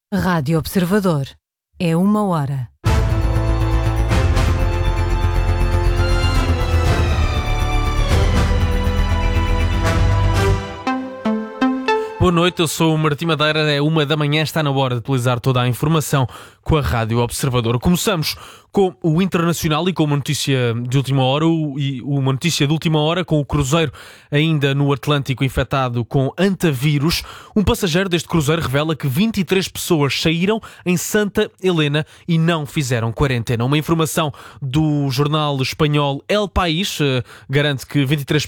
Rádio Observador. É 1 hora. Boa noite, eu sou o Martim Madeira, é 1 da manhã, está na hora de atualizar toda a informação com a Rádio Observador. Começamos com o Internacional e com uma notícia de última hora, uma notícia de última hora com o cruzeiro ainda no Atlântico infectado com antavírus. Um passageiro deste cruzeiro revela que 23 pessoas saíram em Santa Helena e não fizeram quarentena. Uma informação do jornal espanhol El País garante que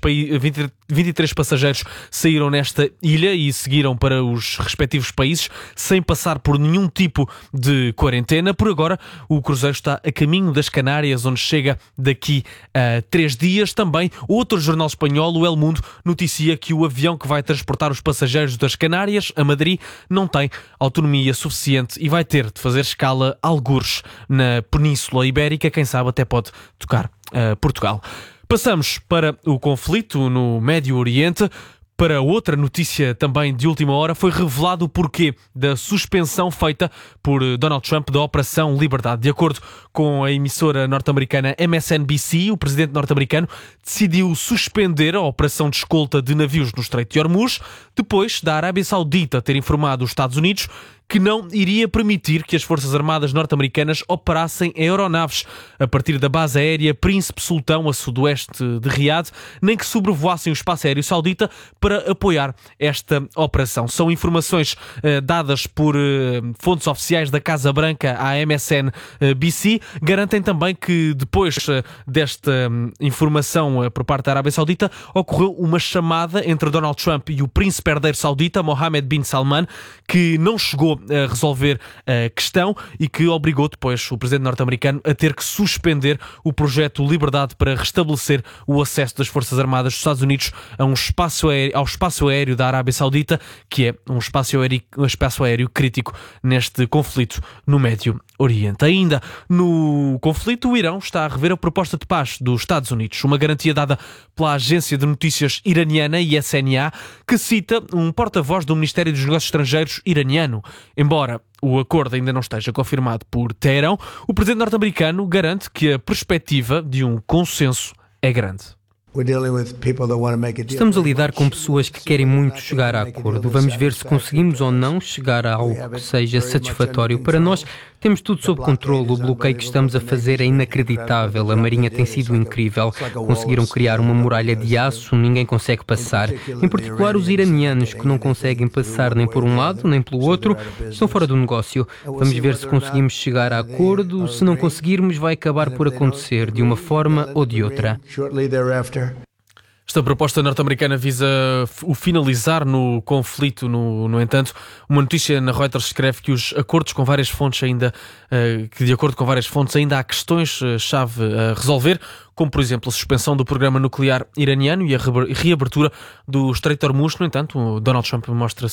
23 passageiros saíram nesta ilha e seguiram para os respectivos países sem passar por nenhum tipo de quarentena. Por agora, o cruzeiro está a caminho das Canárias, onde chega daqui a 3 dias. Também, outro jornal espanhol, o El Mundo, noticia que o avião que vai transportar os passageiros das Canárias a Madrid não tem autonomia suficiente e vai ter de fazer escala algures na Península Ibérica. Quem sabe até pode tocar Portugal. Passamos para o conflito no Médio Oriente. Para outra notícia também de última hora, foi revelado o porquê da suspensão feita por Donald Trump da Operação Liberdade. De acordo com a emissora norte-americana MSNBC, o presidente norte-americano decidiu suspender a operação de escolta de navios no Estreito de Hormuz, depois da Arábia Saudita ter informado os Estados Unidos que não iria permitir que as Forças Armadas norte-americanas operassem aeronaves a partir da base aérea Príncipe Sultão, a sudoeste de Riad, nem que sobrevoassem o espaço aéreo saudita para apoiar esta operação. São informações dadas por fontes oficiais da Casa Branca à MSNBC. Garantem também que depois desta informação por parte da Arábia Saudita, ocorreu uma chamada entre Donald Trump e o príncipe herdeiro saudita, Mohammed bin Salman, que não chegou a resolver a questão e que obrigou depois o presidente norte-americano a ter que suspender o projeto Liberdade para restabelecer o acesso das Forças Armadas dos Estados Unidos ao espaço aéreo da Arábia Saudita, que é um espaço aéreo crítico neste conflito no Médio Oriente. Ainda no conflito, o Irão está a rever a proposta de paz dos Estados Unidos, uma garantia dada pela agência de notícias iraniana ISNA, que cita um porta-voz do Ministério dos Negócios Estrangeiros iraniano. Embora o acordo ainda não esteja confirmado por Teherão, o presidente norte-americano garante que a perspectiva de um consenso é grande. Estamos a lidar com pessoas que querem muito chegar a acordo. Vamos ver se conseguimos ou não chegar a algo que seja satisfatório. Para nós, temos tudo sob controle. O bloqueio que estamos a fazer é inacreditável. A Marinha tem sido incrível. Conseguiram criar uma muralha de aço, ninguém consegue passar. Em particular, os iranianos, que não conseguem passar nem por um lado, nem pelo outro, estão fora do negócio. Vamos ver se conseguimos chegar a acordo. Se não conseguirmos, vai acabar por acontecer, de uma forma ou de outra. Esta proposta norte-americana visa o finalizar no conflito. No entanto, uma notícia na Reuters escreve que os acordos com várias fontes de acordo com várias fontes ainda há questões-chave a resolver, como por exemplo a suspensão do programa nuclear iraniano e a reabertura do Estreito de Hormuz. No entanto, o Donald Trump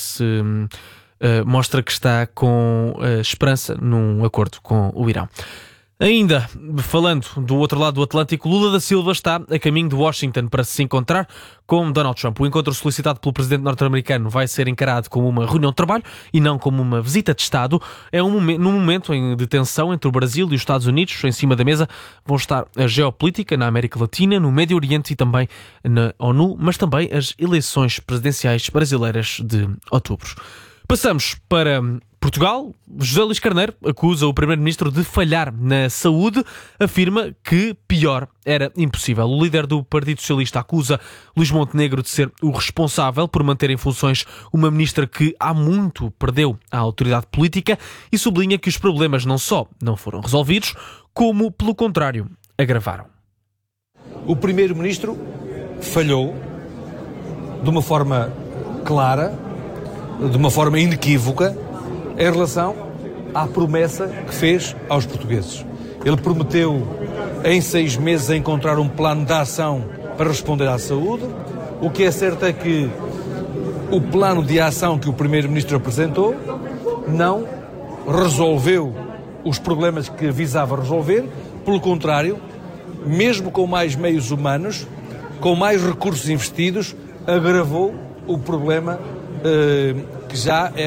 mostra que está com esperança num acordo com o Irão. Ainda falando do outro lado do Atlântico, Lula da Silva está a caminho de Washington para se encontrar com Donald Trump. O encontro solicitado pelo presidente norte-americano vai ser encarado como uma reunião de trabalho e não como uma visita de Estado. Num momento de tensão entre o Brasil e os Estados Unidos. Em cima da mesa vão estar a geopolítica na América Latina, no Médio Oriente e também na ONU, mas também as eleições presidenciais brasileiras de outubro. Passamos para Portugal. José Luís Carneiro acusa o primeiro-ministro de falhar na saúde, afirma que pior era impossível. O líder do Partido Socialista acusa Luís Montenegro de ser o responsável por manter em funções uma ministra que há muito perdeu a autoridade política e sublinha que os problemas não só não foram resolvidos, como, pelo contrário, agravaram. O primeiro-ministro falhou de uma forma clara, de uma forma inequívoca, em relação à promessa que fez aos portugueses. Ele prometeu em 6 meses encontrar um plano de ação para responder à saúde. O que é certo é que o plano de ação que o primeiro-ministro apresentou não resolveu os problemas que visava resolver. Pelo contrário, mesmo com mais meios humanos, com mais recursos investidos, agravou o problema que já é